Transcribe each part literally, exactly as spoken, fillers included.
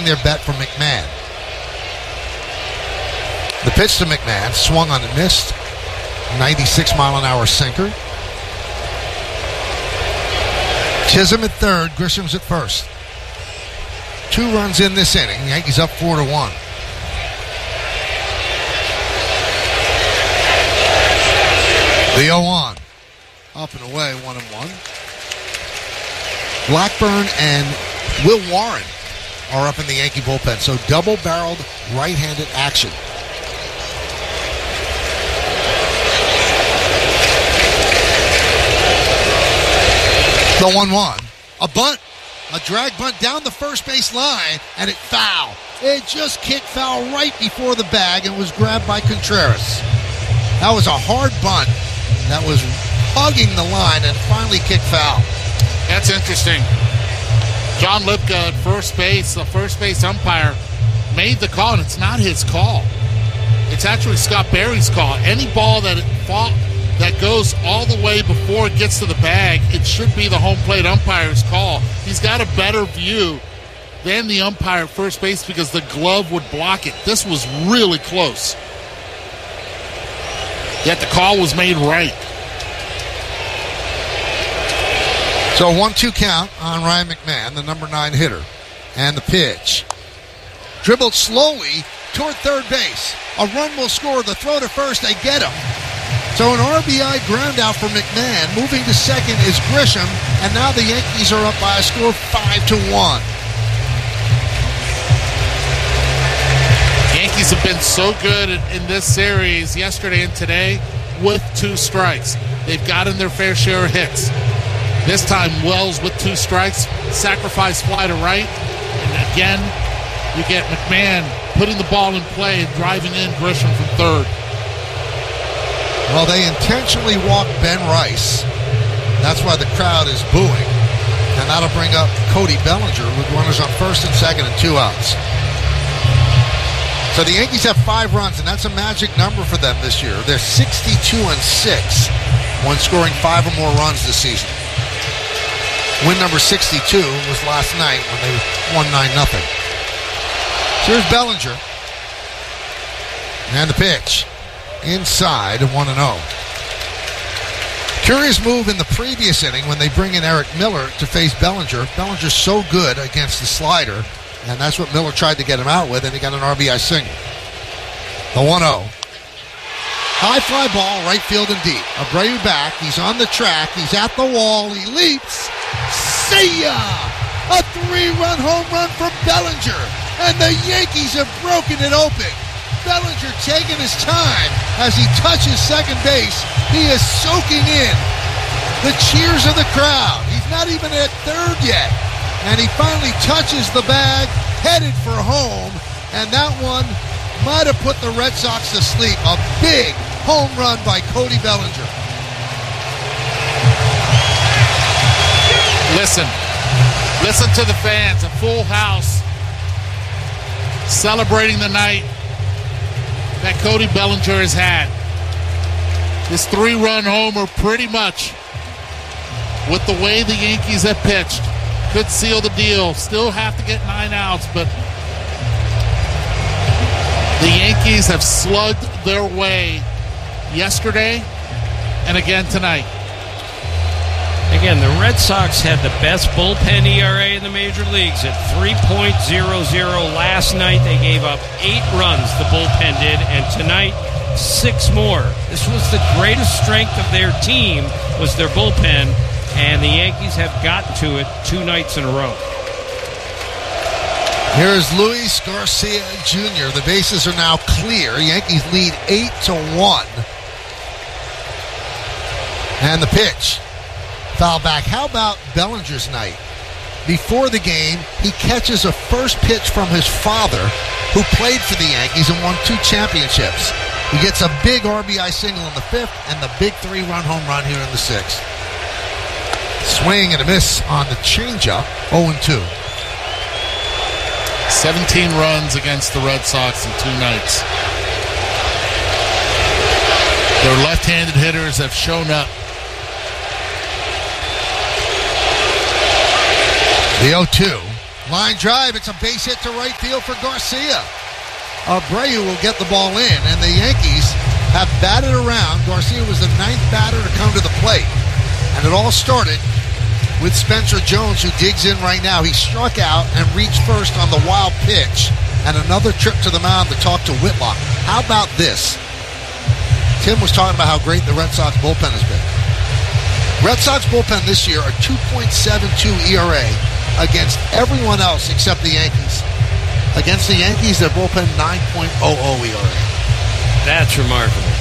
their bet for McMahon. The pitch to McMahon, swung on and missed. ninety-six mile an hour sinker. Chisholm at third, Grisham's at first. Two runs in this inning. Yankees up four to one. The oh one. Up and away, one and one. Blackburn and Will Warren are up in the Yankee bullpen. So double-barreled right-handed action. The one one. A bunt. A drag bunt down the first base line, and it foul. It just kicked foul right before the bag and was grabbed by Contreras. That was a hard bunt that was hugging the line and finally kicked foul. That's interesting. John Lipka at first base, the first base umpire, made the call, and it's not his call. It's actually Scott Berry's call. Any ball that it fought, that goes all the way before it gets to the bag, it should be the home plate umpire's call. He's got a better view than the umpire at first base because the glove would block it. This was really close. Yet the call was made right. So one two count on Ryan McMahon, the number nine hitter. And the pitch. Dribbled slowly toward third base. A run will score. The throw to first, they get him. So an R B I ground out for McMahon. Moving to second is Grisham, and now the Yankees are up by a score of five to one. Yankees have been so good in, in this series yesterday and today with two strikes. They've gotten their fair share of hits. This time Wells with two strikes, sacrifice fly to right, and again you get McMahon putting the ball in play and driving in Grisham from third. Well, they intentionally walked Ben Rice. That's why the crowd is booing. And that'll bring up Cody Bellinger with runners on first and second and two outs. So the Yankees have five runs, and that's a magic number for them this year. They're sixty-two and six when scoring five or more runs this season. Win number sixty-two was last night when they won nine nothing. So here's Bellinger. And the pitch. Inside one and oh. Curious move in the previous inning when they bring in Eric Miller to face Bellinger. Bellinger's so good against the slider, and that's what Miller tried to get him out with, and he got an R B I single. The one oh. High fly ball, right field and deep. Abreu back. He's on the track. He's at the wall. He leaps. See ya! A three-run home run from Bellinger, and the Yankees have broken it open. Bellinger taking his time as he touches second base. He is soaking in the cheers of the crowd. He's not even at third yet. And he finally touches the bag, headed for home. And that one might have put the Red Sox to sleep. A big home run by Cody Bellinger. Listen. Listen to the fans. A full house celebrating the night that Cody Bellinger has had. This three-run homer pretty much, with the way the Yankees have pitched, could seal the deal. Still have to get nine outs, but the Yankees have slugged their way yesterday and again tonight. Again, the Red Sox had the best bullpen E R A in the major leagues at three point oh oh. Last night they gave up eight runs, the bullpen did, and tonight six more. This was the greatest strength of their team, was their bullpen, and the Yankees have gotten to it two nights in a row. Here's Luis Garcia Junior The bases are now clear. Yankees lead eight to one. And the pitch. Foul back. How about Bellinger's night? Before the game, he catches a first pitch from his father, who played for the Yankees and won two championships. He gets a big R B I single in the fifth and the big three-run home run here in the sixth. Swing and a miss on the changeup, oh and two. seventeen runs against the Red Sox in two nights. Their left-handed hitters have shown up. The oh two. Line drive. It's a base hit to right field for Garcia. Abreu will get the ball in, and the Yankees have batted around. Garcia was the ninth batter to come to the plate. And it all started with Spencer Jones, who digs in right now. He struck out and reached first on the wild pitch, and another trip to the mound to talk to Whitlock. How about this? Tim was talking about how great the Red Sox bullpen has been. Red Sox bullpen this year, a two point seven two E R A against everyone else except the Yankees. Against the Yankees, their bullpen nine point oh oh E R A. That's remarkable.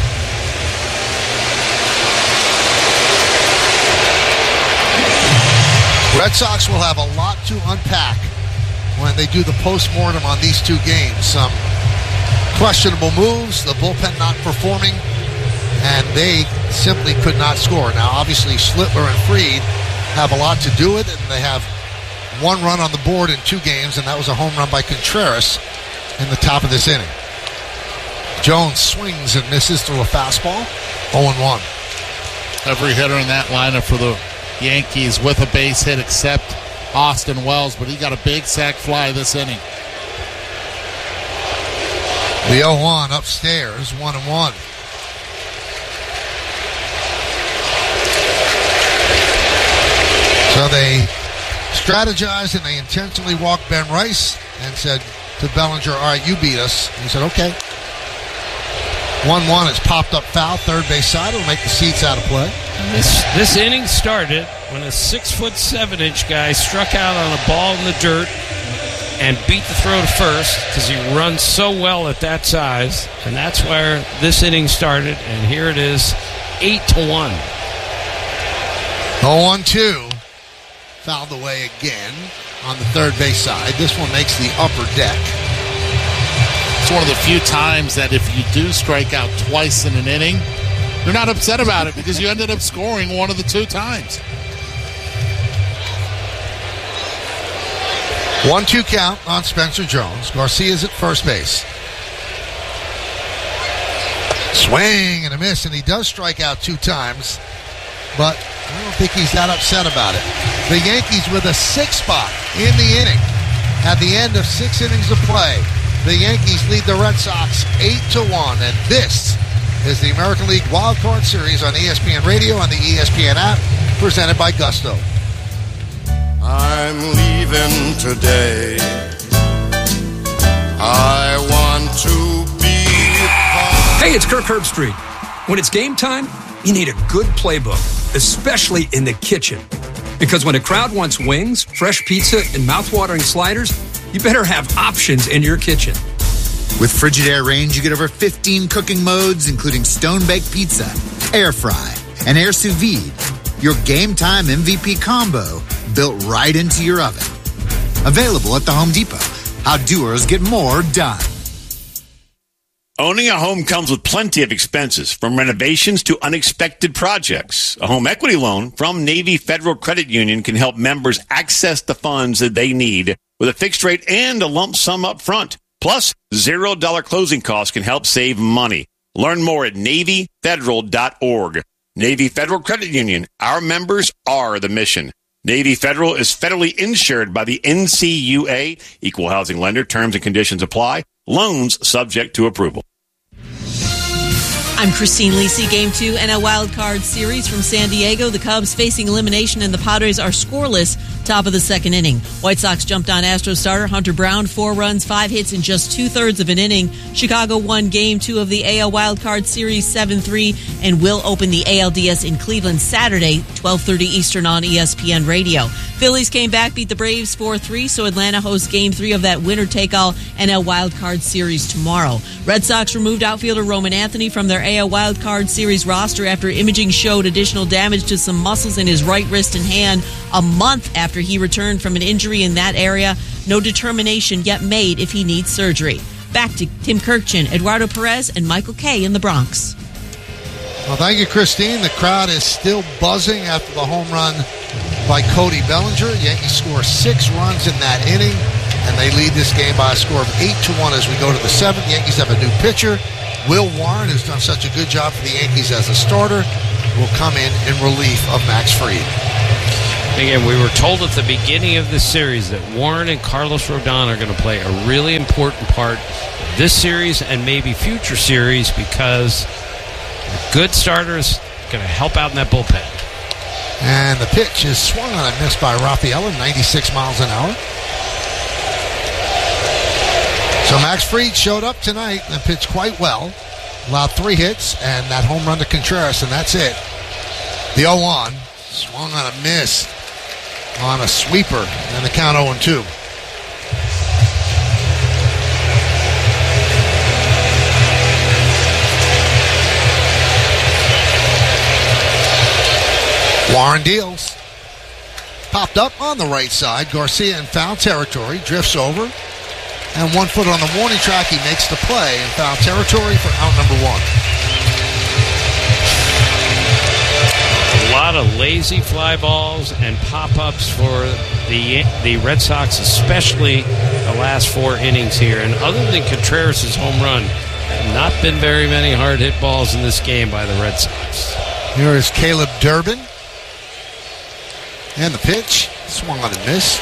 Red Sox will have a lot to unpack when they do the postmortem on these two games. Some questionable moves, the bullpen not performing, and they simply could not score. Now, obviously, Schlittler and Fried have a lot to do with it, and they have one run on the board in two games, and that was a home run by Contreras in the top of this inning. Jones swings and misses through a fastball, oh and one. Every hitter in that lineup for the Yankees with a base hit except Austin Wells, but he got a big sac fly this inning. The oh one upstairs, one and one. So they strategized and they intentionally walked Ben Rice and said to Bellinger, all right, you beat us. And he said, okay. one one is popped up foul, third base side. It'll make the seats out of play. This this inning started when a six foot seven inch guy struck out on a ball in the dirt and beat the throw to first because he runs so well at that size, and that's where this inning started. And here it is, eight to one. oh one two, fouled away again on the third base side. This one makes the upper deck. It's one of the few times that if you do strike out twice in an inning, you're not upset about it because you ended up scoring one of the two times. one two count on Spencer Jones. Garcia's at first base. Swing and a miss, and he does strike out two times, but I don't think he's that upset about it. The Yankees with a six spot in the inning at the end of six innings of play. The Yankees lead the Red Sox eight to one, and this is the American League Wild Card Series on E S P N Radio and the E S P N app, presented by Gusto. I'm leaving today. I want to be part. Hey, it's Kirk Herbstreit. When it's game time, you need a good playbook, especially in the kitchen. Because when a crowd wants wings, fresh pizza, and mouth-watering sliders, you better have options in your kitchen. With Frigidaire Range, you get over fifteen cooking modes, including stone-baked pizza, air fry, and air sous vide. Your game time M V P combo built right into your oven. Available at the Home Depot. How doers get more done. Owning a home comes with plenty of expenses, from renovations to unexpected projects. A home equity loan from Navy Federal Credit Union can help members access the funds that they need with a fixed rate and a lump sum up front. Plus, zero dollar closing costs can help save money. Learn more at Navy Federal dot org. Navy Federal Credit Union. Our members are the mission. Navy Federal is federally insured by the N C U A. Equal housing lender. Terms and conditions apply. Loans subject to approval. I'm Christine Lisi. Game two N L Wild Card Series from San Diego. The Cubs facing elimination, and the Padres are scoreless. Top of the second inning. White Sox jumped on Astros starter Hunter Brown. Four runs, five hits in just two-thirds of an inning. Chicago won Game two of the A L Wild Card Series seven three and will open the A L D S in Cleveland Saturday, twelve thirty Eastern on E S P N Radio. Phillies came back, beat the Braves four three, so Atlanta hosts Game three of that winner-take-all N L Wild Card Series tomorrow. Red Sox removed outfielder Roman Anthony from their A L Wild Card Series roster after imaging showed additional damage to some muscles in his right wrist and hand a month after he returned from an injury in that area. No determination yet made if he needs surgery. Back to Tim Kirkchin, Eduardo Perez, and Michael Kay in the Bronx. Well, thank you, Christine. The crowd is still buzzing after the home run by Cody Bellinger. Yankees score six runs in that inning, and they lead this game by a score of eight to one as we go to the seventh. Yankees have a new pitcher. Will Warren, who's done such a good job for the Yankees as a starter, will come in in relief of Max Fried. Again, we were told at the beginning of this series that Warren and Carlos Rodon are going to play a really important part of this series and maybe future series because good starters are going to help out in that bullpen. And the pitch is swung on and missed by Rafaela, ninety-six miles an hour. So Max Fried showed up tonight and pitched quite well. Allowed three hits and that home run to Contreras, and that's it. The oh one swung on a miss on a sweeper, and the count oh and two. Warren deals. Popped up on the right side. Garcia in foul territory. Drifts over. And one foot on the warning track. He makes the play in foul territory for out number one. A lot of lazy fly balls and pop-ups for the the Red Sox, especially the last four innings here. And other than Contreras' home run, have not been very many hard-hit balls in this game by the Red Sox. Here is Caleb Durbin. And the pitch, swung on and missed.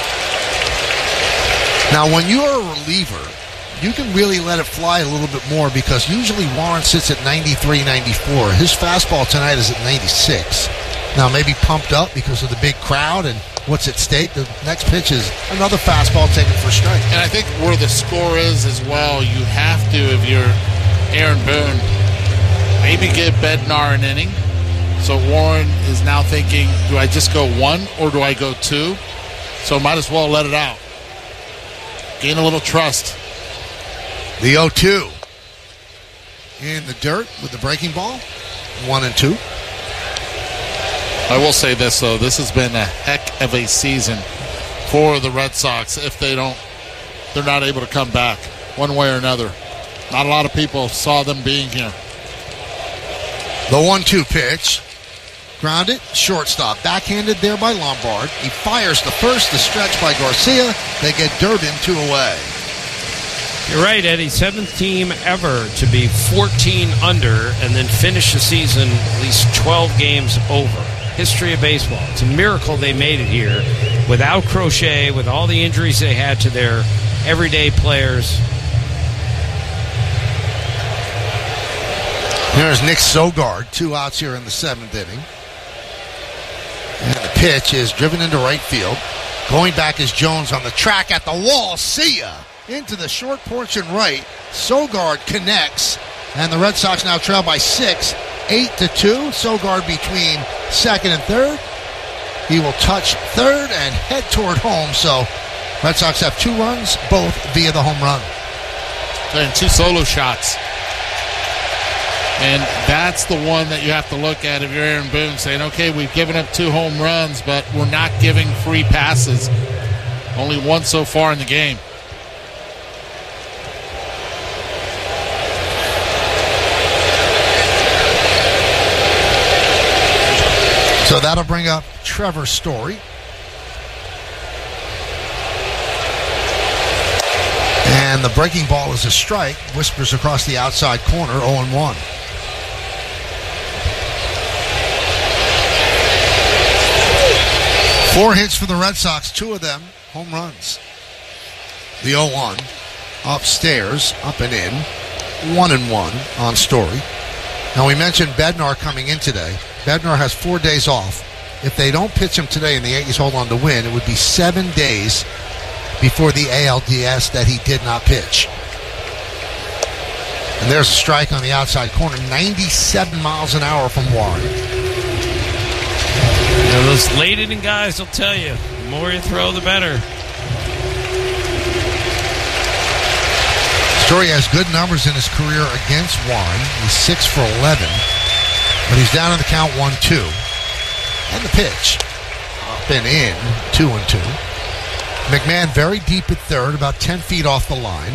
Now, when you're a reliever, you can really let it fly a little bit more because usually Warren sits at ninety-three, ninety-four. His fastball tonight is at ninety-six. Now, maybe pumped up because of the big crowd and what's at stake. The next pitch is another fastball taken for strike. And I think where the score is as well, you have to, if you're Aaron Boone, maybe give Bednar an inning. So Warren is now thinking, do I just go one or do I go two? So might as well let it out. Gain a little trust. The oh two in the dirt with the breaking ball. One and two. I will say this, though. This has been a heck of a season for the Red Sox if they don't, they're not able to come back one way or another. Not a lot of people saw them being here. The one two pitch. Grounded, shortstop. Backhanded there by Lombard. He fires the first, the stretch by Garcia. They get Durbin two away. You're right, Eddie. Seventh team ever to be fourteen under and then finish the season at least twelve games over. History of baseball. It's a miracle they made it here without Crochet, with all the injuries they had to their everyday players. There's Nick Sogard, two outs here in the seventh inning. And the pitch is driven into right field. Going back is Jones on the track at the wall. See ya! Into the short porch and right. Sogard connects. And the Red Sox now trail by six. Eight to two. Sogard between second and third. He will touch third and head toward home. So Red Sox have two runs, both via the home run. And two solo shots. And that's the one that you have to look at if you're Aaron Boone, saying, okay, we've given up two home runs, but we're not giving free passes. Only one so far in the game. So that'll bring up Trevor Story. And the breaking ball is a strike. Whispers across the outside corner, oh and one. Four hits for the Red Sox, two of them home runs. The oh one upstairs, up and in, one and one on Story. Now we mentioned Bednar coming in today. Bednar has four days off. If they don't pitch him today and the Yankees hold on to win, it would be seven days before the A L D S that he did not pitch. And there's a strike on the outside corner, ninety-seven miles an hour from Warren. You know, those late inning guys will tell you, the more you throw, the better. Story has good numbers in his career against Warren. He's six for eleven, but he's down in the count one two. And the pitch, up and in, two and two. McMahon very deep at third, about ten feet off the line.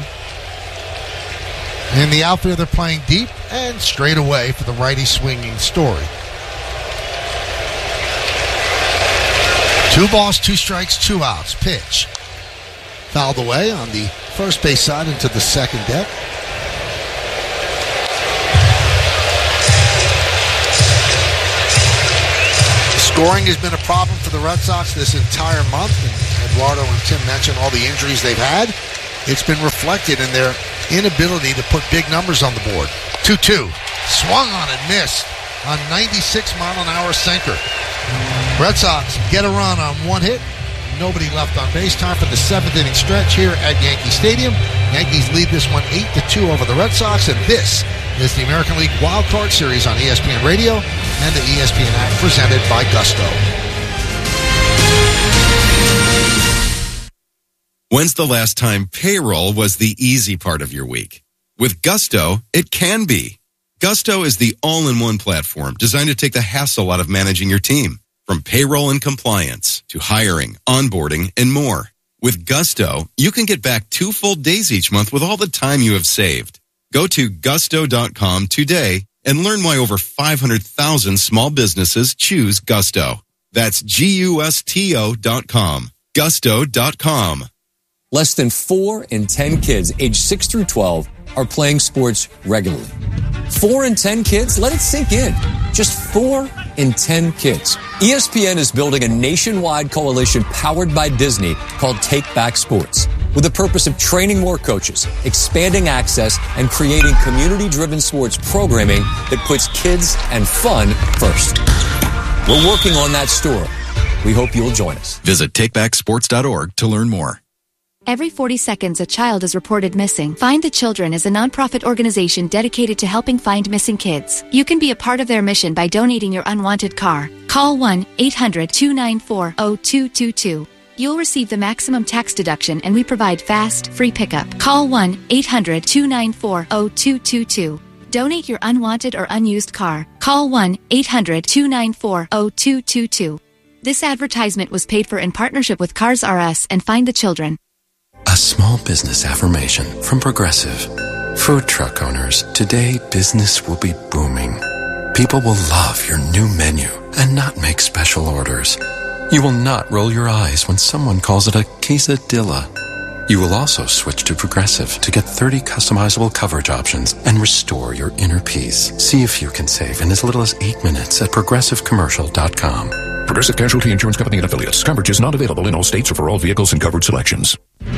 In the outfield, they're playing deep and straight away for the righty swinging Story. Two balls, two strikes, two outs. Pitch. Fouled away on the first base side into the second deck. Scoring has been a problem for the Red Sox this entire month, and Eduardo and Tim mentioned all the injuries they've had. It's been reflected in their inability to put big numbers on the board. two two. Swung on and missed on ninety-six mile an hour sinker. Red Sox get a run on one hit. Nobody left on base. Time for the seventh inning stretch here at Yankee Stadium. Yankees lead this one eight to two over the Red Sox, and this is the American League Wild Card Series on E S P N Radio and the E S P N app presented by Gusto. When's the last time payroll was the easy part of your week? With Gusto, it can be. Gusto is the all-in-one platform designed to take the hassle out of managing your team. From payroll and compliance to hiring, onboarding, and more. With Gusto, you can get back two full days each month with all the time you have saved. Go to gusto dot com today and learn why over five hundred thousand small businesses choose Gusto. That's G U S T O dot com. gusto dot com. Less than four in ten kids aged six through twelve are playing sports regularly. Four in ten kids? Let it sink in. Just four in ten kids. E S P N is building a nationwide coalition powered by Disney called Take Back Sports, with the purpose of training more coaches, expanding access, and creating community-driven sports programming that puts kids and fun first. We're working on that story. We hope you'll join us. Visit take back sports dot org to learn more. Every forty seconds, a child is reported missing. Find the Children is a nonprofit organization dedicated to helping find missing kids. You can be a part of their mission by donating your unwanted car. Call one eight hundred two nine four zero two two two. You'll receive the maximum tax deduction, and we provide fast, free pickup. Call one eight hundred two nine four zero two two two. Donate your unwanted or unused car. Call one eight hundred two nine four zero two two two. This advertisement was paid for in partnership with Cars R Us and Find the Children. A small business affirmation from Progressive. Food truck owners, today business will be booming. People will love your new menu and not make special orders. You will not roll your eyes when someone calls it a quesadilla. You will also switch to Progressive to get thirty customizable coverage options and restore your inner peace. See if you can save in as little as eight minutes at progressive commercial dot com. Progressive Casualty Insurance Company and Affiliates. Coverage is not available in all states or for all vehicles and covered selections.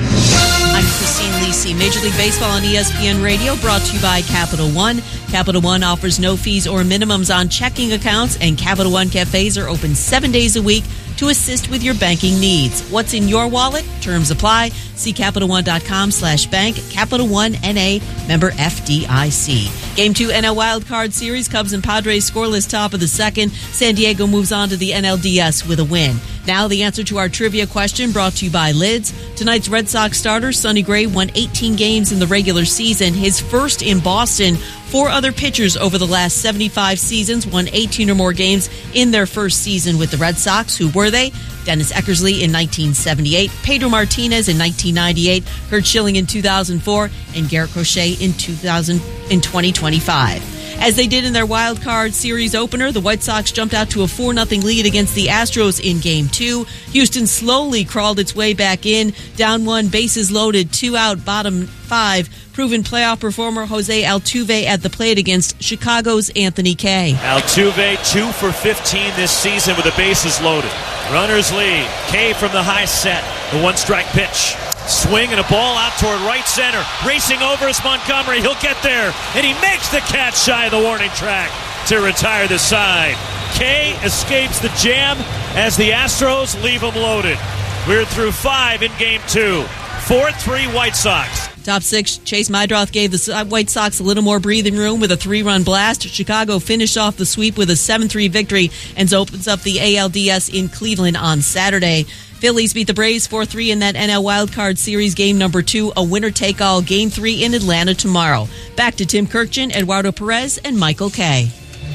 I'm Christine Lisi. Major League Baseball on E S P N Radio, brought to you by Capital One. Capital One offers no fees or minimums on checking accounts, and Capital One cafes are open seven days a week to assist with your banking needs. What's in your wallet? Terms apply. See Capital One dot com slash bank. Capital One N A, member F D I C. Game two N L Wild Card Series. Cubs and Padres scoreless top of the second. San Diego moves on to the N L D S with a win. Now the answer to our trivia question, brought to you by Lids. Tonight's Red Sox starter, Sonny Gray, won eighteen games in the regular season, his first in Boston. Four other pitchers over the last seventy-five seasons won eighteen or more games in their first season with the Red Sox. Who were they? Dennis Eckersley in nineteen seventy-eight, Pedro Martinez in nineteen ninety-eight, Curt Schilling in two thousand four, and Garrett Crochet in two thousand in twenty twenty-five. As they did in their wild card series opener, the White Sox jumped out to a four nothing lead against the Astros in Game two. Houston slowly crawled its way back in, down one, bases loaded, two out, bottom five. Proven playoff performer Jose Altuve at the plate against Chicago's Anthony Kay. Altuve, two for fifteen this season with the bases loaded. Runners lead. Kay from the high set. The one-strike pitch. Swing and a ball out toward right center. Racing over is Montgomery. He'll get there. And he makes the catch shy of the warning track to retire the side. Kay escapes the jam as the Astros leave him loaded. We're through five in game two. four three White Sox. Top six, Chase Meidroth gave the White Sox a little more breathing room with a three-run blast. Chicago finished off the sweep with a seven three victory and opens up the A L D S in Cleveland on Saturday. Phillies beat the Braves four three in that N L Wildcard Series game number two, a winner-take-all game three in Atlanta tomorrow. Back to Tim Kirkjian, Eduardo Perez, and Michael Kay.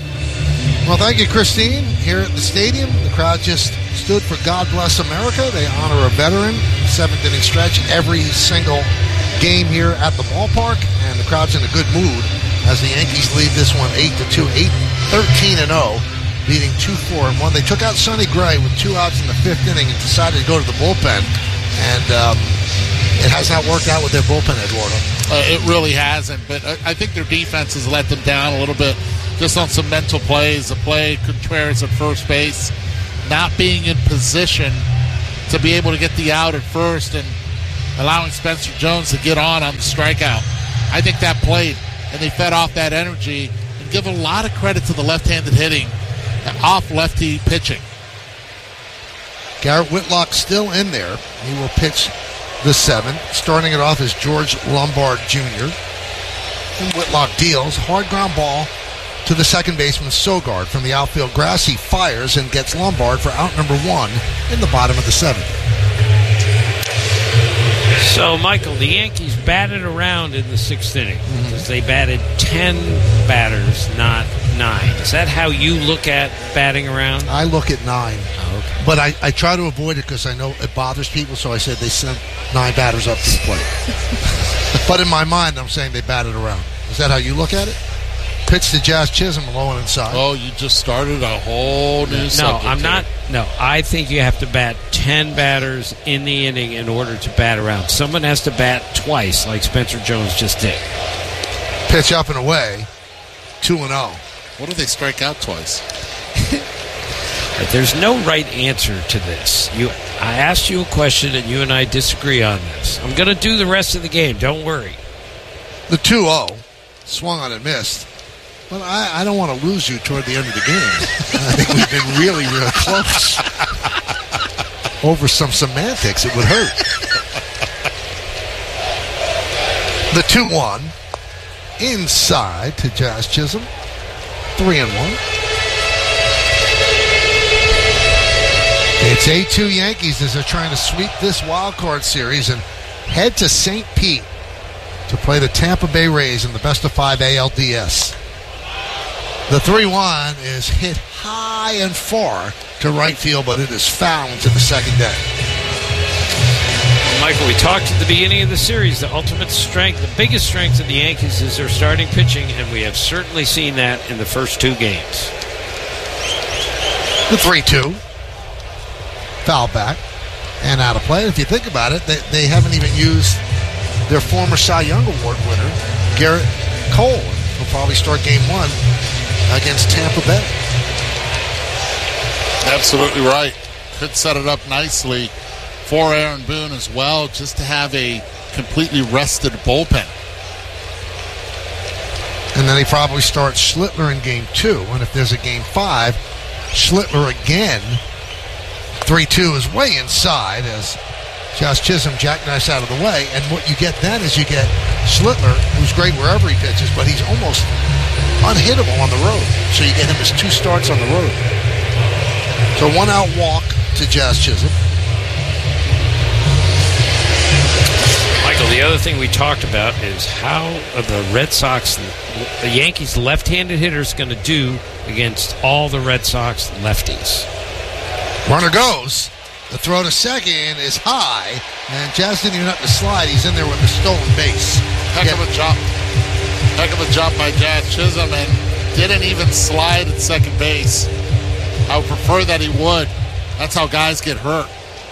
Well, thank you, Christine. Here at the stadium, the crowd just stood for God Bless America. They honor a veteran, seventh inning stretch, every single game here at the ballpark, and the crowd's in a good mood as the Yankees lead this one eight to two, eight thirteen and oh, beating two four and one. They took out Sonny Gray with two outs in the fifth inning and decided to go to the bullpen, and um, it has not worked out with their bullpen, Eduardo. Uh, it really hasn't, but I think their defense has let them down a little bit just on some mental plays. The play, Contreras at first base, not being in position to be able to get the out at first and allowing Spencer Jones to get on on the strikeout. I think that played, and they fed off that energy and give a lot of credit to the left-handed hitting off lefty pitching. Garrett Whitlock still in there. He will pitch the seventh. Starting it off is George Lombard Junior And Whitlock deals. Hard ground ball to the second baseman Sogard from the outfield grass. He fires and gets Lombard for out number one in the bottom of the seventh. So, Michael, the Yankees batted around in the sixth inning mm-hmm. because they batted ten batters, not nine. Is that how you look at batting around? I look at nine. Oh, okay. But I, I try to avoid it because I know it bothers people, so I said they sent nine batters up to the plate. But in my mind, I'm saying they batted around. Is that how you look at it? Pitch to Jazz Chisholm, low and inside. Oh, you just started a whole new No, subject I'm here. not. No, I think you have to bat ten batters in the inning in order to bat around. Someone has to bat twice, like Spencer Jones just did. Pitch up and away, two and oh. What if they strike out twice? There's no right answer to this. You, I asked you a question, and you and I disagree on this. I'm going to do the rest of the game. Don't worry. The two oh, swung on and missed. But I, I don't want to lose you toward the end of the game. I think we've been really, really close. Over some semantics, it would hurt. The two one, inside to Jazz Chisholm. three and one. It's eight two Yankees as they're trying to sweep this wild card series and head to Saint Pete to play the Tampa Bay Rays in the best of five A L D S. The three one is hit high and far to right field, but it is foul into the second deck. Michael, we talked at the beginning of the series, the ultimate strength, the biggest strength of the Yankees is their starting pitching, and we have certainly seen that in the first two games. The three two. Foul back and out of play. If you think about it, they, they haven't even used their former Cy Young Award winner, Garrett Cole. He'll probably start game one against Tampa Bay. Absolutely right. Could set it up nicely for Aaron Boone as well, just to have a completely rested bullpen. And then he probably starts Schlittler in game two. And if there's a game five, Schlittler again. three two is way inside as Josh Chisholm jackknifes out of the way. And what you get then is you get Schlittler, who's great wherever he pitches, but he's almost unhittable on the road. So you get him as two starts on the road. So one out walk to Jazz Chisholm. Michael, the other thing we talked about is how are the Red Sox, the Yankees left-handed hitters going to do against all the Red Sox lefties. Runner goes. The throw to second is high, and Jazz didn't even have to slide. He's in there with the stolen base. Heck of a job. Heck of a job by Jazz Chisholm, and didn't even slide at second base. I would prefer that he would. That's how guys get hurt.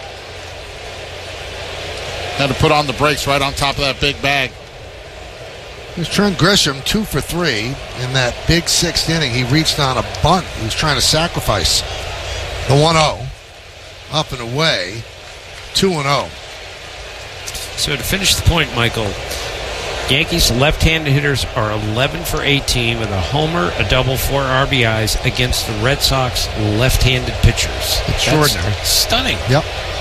Had to put on the brakes right on top of that big bag. There's Trent Grisham, two for three in that big sixth inning. He reached on a bunt. He was trying to sacrifice the one oh. Up and away, two and oh. So to finish the point, Michael, Yankees left-handed hitters are eleven for eighteen with a homer, a double, four R B Is against the Red Sox left-handed pitchers. Extraordinary. That's stunning. Yep.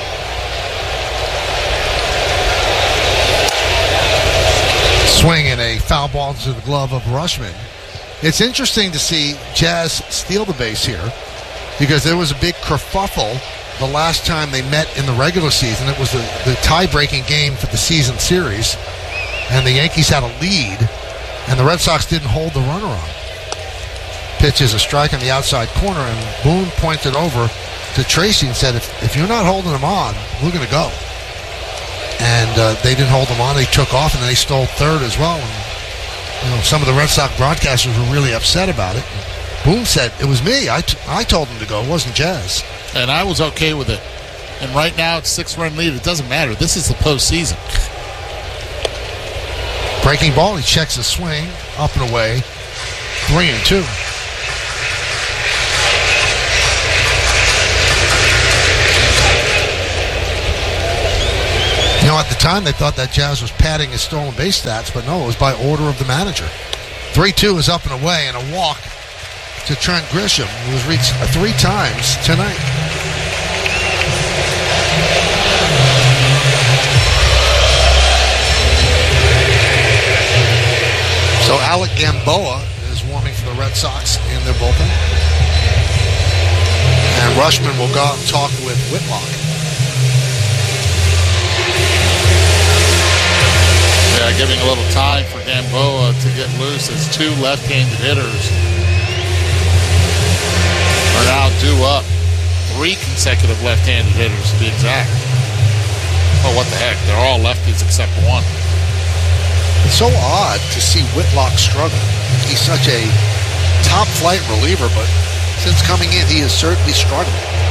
Swing and a foul ball to the glove of Rushman. It's interesting to see Jazz steal the base here because there was a big kerfuffle the last time they met in the regular season. It was the, the tie-breaking game for the season series, and the Yankees had a lead, and the Red Sox didn't hold the runner on. Pitch is a strike on the outside corner, and Boone pointed over to Tracy and said, if, if you're not holding him on, we're going to go. And uh, they didn't hold him on. They took off, and then they stole third as well. And, you know, some of the Red Sox broadcasters were really upset about it. Boone said, it was me. I, t- I told him to go. It wasn't Jazz. And I was okay with it. And right now it's six-run lead. It doesn't matter. This is the postseason. Breaking ball. He checks the swing. Up and away. Three and two. know, at the time they thought that Jazz was padding his stolen base stats, but no, it was by order of the manager. three two is up and away, and a walk to Trent Grisham, who was reached three times tonight. So Alec Gamboa is warming for the Red Sox in their bullpen. And Rushman will go out and talk with Whitlock. Yeah, giving a little time for Gamboa to get loose as two left-handed hitters are now due up. Three consecutive left-handed hitters to be exact. Oh, what the heck. They're all lefties except one. It's so odd to see Whitlock struggle. He's such a top-flight reliever, but since coming in, he has certainly struggled.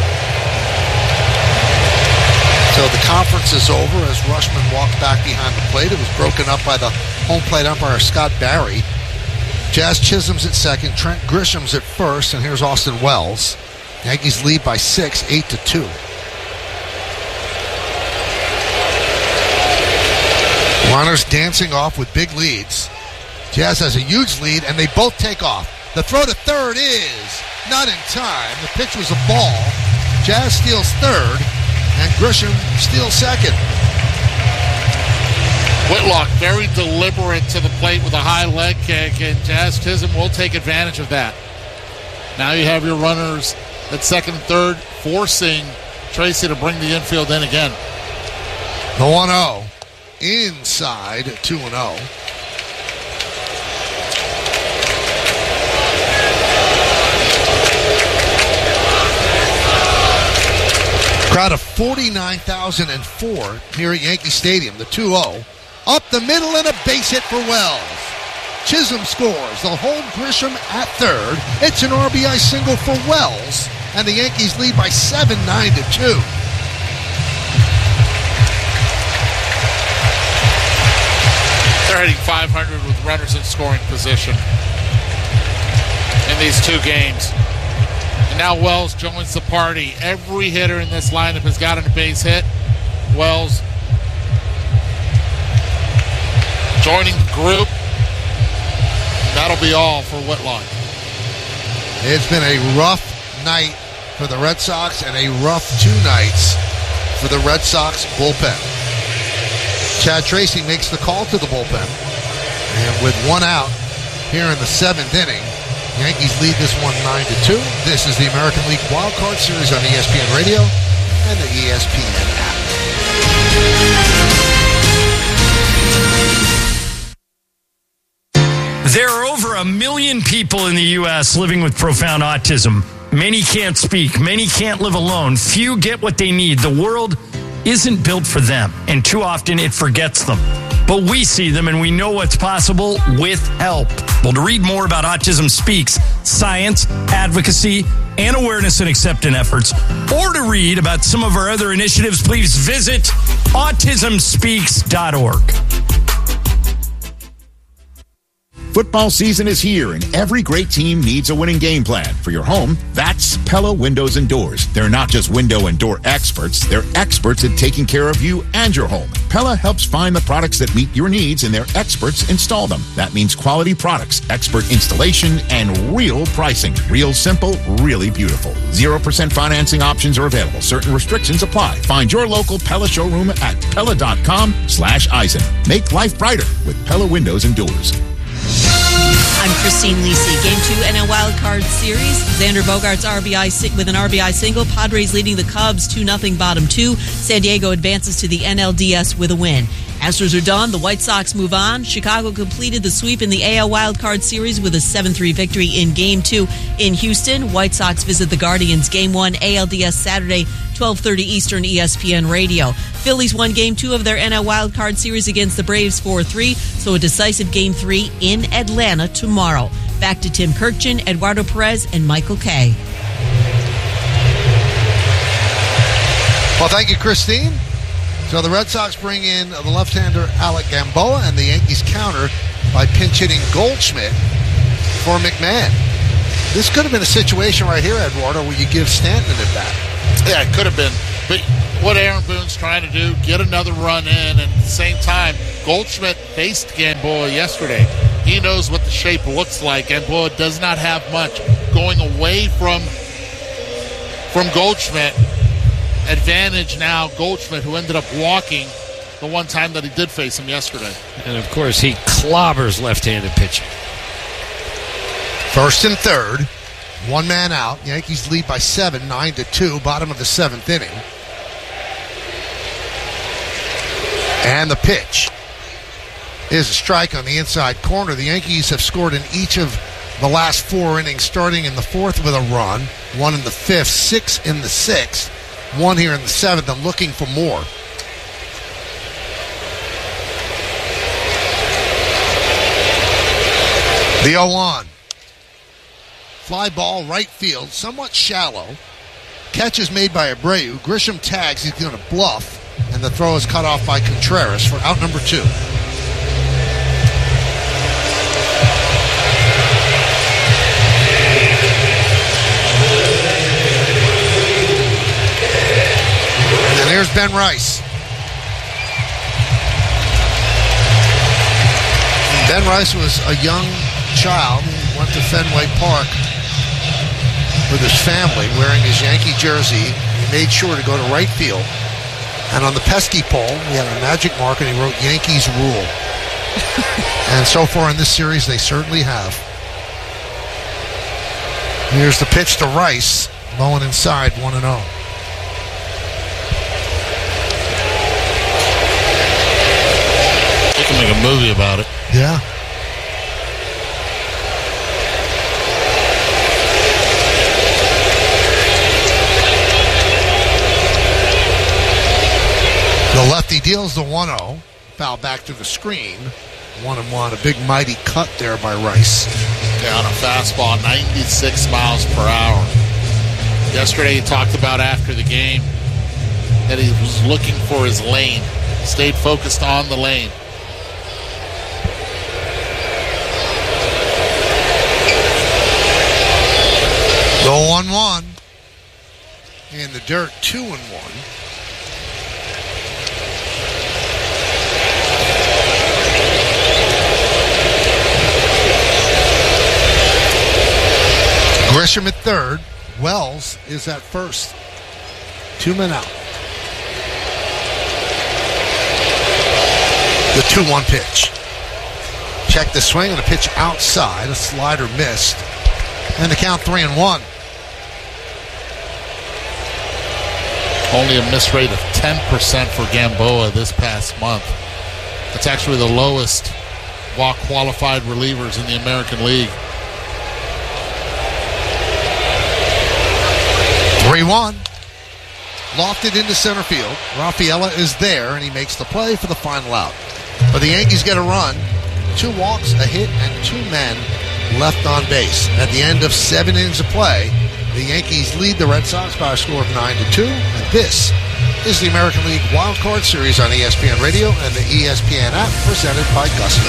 So the conference is over as Rushman walked back behind the plate. It was broken up by the home plate umpire, Scott Barry. Jazz Chisholm's at second, Trent Grisham's at first, and here's Austin Wells. Yankees lead by six, eight to two. Runners dancing off with big leads. Jazz has a huge lead, and they both take off. The throw to third is not in time. The pitch was a ball. Jazz steals third, and Grisham steals second. Whitlock very deliberate to the plate with a high leg kick, and Jazz Chisholm will take advantage of that. Now you have your runners at second and third, forcing Tracy to bring the infield in again. The one oh. Inside two and oh. Crowd of forty-nine thousand four here at Yankee Stadium. The two oh. Up the middle and a base hit for Wells. Chisholm scores. They'll hold Grisham at third. It's an R B I single for Wells. And the Yankees lead by seven, nine to two. They're hitting five hundred with runners in scoring position in these two games. And now Wells joins the party. Every hitter in this lineup has gotten a base hit. Wells joining the group. That'll be all for Whitlock. It's been a rough night for the Red Sox and a rough two nights for the Red Sox bullpen. Chad Tracy makes the call to the bullpen. And with one out here in the seventh inning, Yankees lead this one nine to two. This is the American League Wild Card Series on E S P N Radio and the E S P N app. There are over a million people in the U S living with profound autism. Many can't speak. Many can't live alone. Few get what they need. The world isn't built for them, and too often it forgets them. But we see them, and we know what's possible with help. Well, to read more about Autism Speaks, science, advocacy, and awareness and acceptance efforts, or to read about some of our other initiatives, please visit autism speaks dot org. Football season is here, and every great team needs a winning game plan. For your home, that's Pella Windows and Doors. They're not just window and door experts, they're experts at taking care of you and your home. Pella helps find the products that meet your needs, and their experts install them. That means quality products, expert installation, and real pricing. Real simple, really beautiful. zero percent financing options are available. Certain restrictions apply. Find your local Pella showroom at Pella.com slash Eisen. Make life brighter with Pella Windows and Doors. I'm Christine Lisi. Game two N L Wild Card Series. Xander Bogaerts R B I with an R B I single. Padres leading the Cubs two nothing bottom two. San Diego advances to the N L D S with a win. Astros are done. The White Sox move on. Chicago completed the sweep in the A L Wild Card Series with a seven three victory in Game two in Houston. White Sox visit the Guardians. Game one A L D S Saturday, twelve thirty Eastern, E S P N Radio. Phillies won Game two of their N L Wild Card Series against the Braves four three, so a decisive Game three in Atlanta tomorrow. Back to Tim Kirkchin, Eduardo Perez, and Michael Kay. Well, thank you, Christine. So the Red Sox bring in the left-hander Alec Gamboa, and the Yankees counter by pinch-hitting Goldschmidt for McMahon. This could have been a situation right here, Eduardo, where you give Stanton at bat. Yeah, it could have been. But what Aaron Boone's trying to do, get another run in, and at the same time, Goldschmidt faced Gamboa yesterday. He knows what the shape looks like. Gamboa does not have much going away from, from Goldschmidt. Advantage now, Goldschmidt, who ended up walking the one time that he did face him yesterday. And, of course, he clobbers left-handed pitching. First and third, one man out. Yankees lead by seven, nine to two, bottom of the seventh inning. And the pitch is a strike on the inside corner. The Yankees have scored in each of the last four innings, starting in the fourth with a run, one in the fifth, six in the sixth, one here in the seventh, and looking for more. The oh one. Fly ball right field, somewhat shallow. Catch is made by Abreu. Grisham tags, he's going to bluff, and the throw is cut off by Contreras for out number two. And there's Ben Rice. Ben Rice was a young child who went to Fenway Park with his family wearing his Yankee jersey. He made sure to go to right field. And on the pesky pole, he had a magic mark and he wrote Yankees rule. And so far in this series, they certainly have. Here's the pitch to Rice. Low and inside, one and oh. They can make a movie about it. Yeah. The lefty deals the one oh. Foul back to the screen. One and one. A big mighty cut there by Rice. Down a fastball, ninety-six miles per hour. Yesterday he talked about after the game that he was looking for his lane. Stayed focused on the lane. The one one. In the dirt, two and one. Grisham at third. Wells is at first. Two men out. The two one pitch. Check the swing and a pitch outside. A slider missed. And the count three and one. Only a miss rate of ten percent for Gamboa this past month. That's actually the lowest walk qualified relievers in the American League. three one. Lofted into center field. Raffaella is there, and he makes the play for the final out. But the Yankees get a run. Two walks, a hit, and two men left on base. At the end of seven innings of play, the Yankees lead the Red Sox by a score of nine to two. And this is the American League Wild Card Series on E S P N Radio and the E S P N app, presented by Gusto.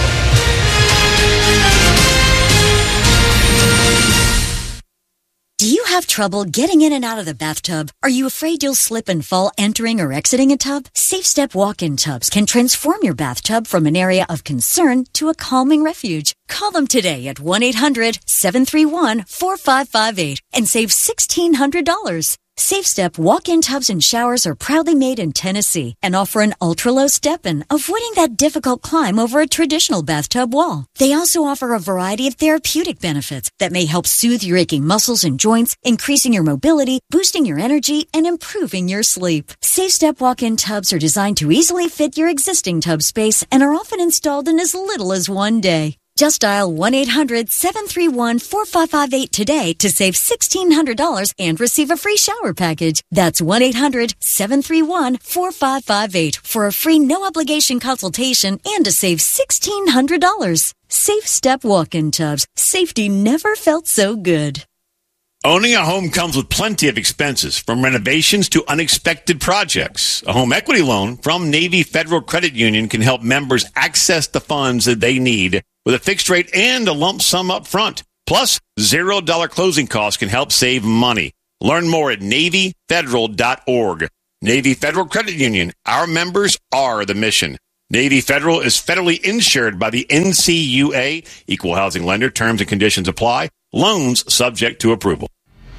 Do you have trouble getting in and out of the bathtub? Are you afraid you'll slip and fall entering or exiting a tub? SafeStep walk-in tubs can transform your bathtub from an area of concern to a calming refuge. Call them today at one eight hundred seven three one four five five eight and save sixteen hundred dollars. SafeStep walk-in tubs and showers are proudly made in Tennessee and offer an ultra-low step-in, avoiding that difficult climb over a traditional bathtub wall. They also offer a variety of therapeutic benefits that may help soothe your aching muscles and joints, increasing your mobility, boosting your energy, and improving your sleep. SafeStep walk-in tubs are designed to easily fit your existing tub space and are often installed in as little as one day. Just dial one eight hundred seven three one four five five eight today to save sixteen hundred dollars and receive a free shower package. That's one eight hundred seven three one four five five eight for a free no-obligation consultation and to save sixteen hundred dollars. Safe Step walk-in tubs. Safety never felt so good. Owning a home comes with plenty of expenses, from renovations to unexpected projects. A home equity loan from Navy Federal Credit Union can help members access the funds that they need with a fixed rate and a lump sum up front. Plus, zero dollar closing costs can help save money. Learn more at Navy Federal dot org. Navy Federal Credit Union. Our members are the mission. Navy Federal is federally insured by the N C U A. Equal housing lender. Terms and conditions apply. Loans subject to approval.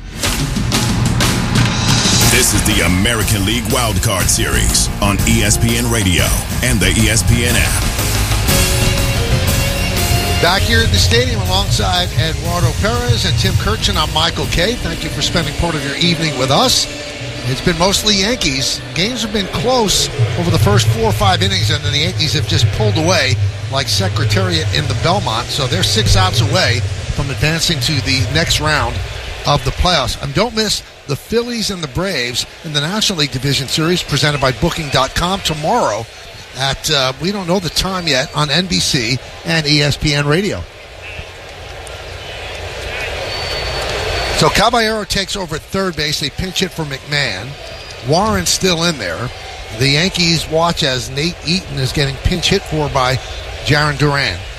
This is the American League Wildcard Series on E S P N Radio and the E S P N app. Back here at the stadium alongside Eduardo Perez and Tim Kirchin, I'm Michael Kay. Thank you for spending part of your evening with us. It's been mostly Yankees. Games have been close over the first four or five innings, and then the Yankees have just pulled away like Secretariat in the Belmont. So they're six outs away from advancing to the next round of the playoffs. And don't miss the Phillies and the Braves in the National League Division Series presented by Booking dot com tomorrow at, uh, we don't know the time yet, on N B C and E S P N Radio. So Caballero takes over at third base. They pinch hit for McMahon. Warren's still in there. The Yankees watch as Nate Eaton is getting pinch hit for by Jarren Duran.